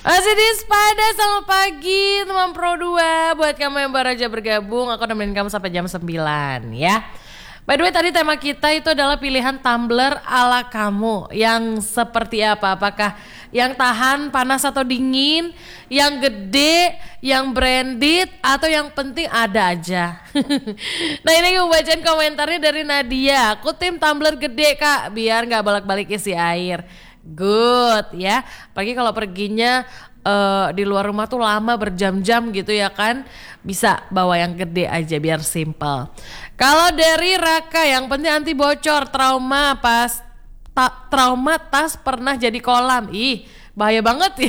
Masih di Spada sama pagi teman Pro 2. Buat kamu yang baru aja bergabung, aku nemenin kamu sampai jam 9 ya. By the way, tadi tema kita itu adalah pilihan tumbler ala kamu. Yang seperti apa? Apakah yang tahan panas atau dingin, yang gede, yang branded, atau yang penting ada aja? Nah, ini gue bacain komentarnya dari Nadia. Aku tim tumbler gede kak, biar gak bolak-balik isi air. Good ya, apalagi kalau perginya di luar rumah tuh lama berjam-jam gitu ya kan, bisa bawa yang gede aja biar simple. Kalau dari Raka, yang penting anti bocor, trauma tas pernah jadi kolam. Ih, bahaya banget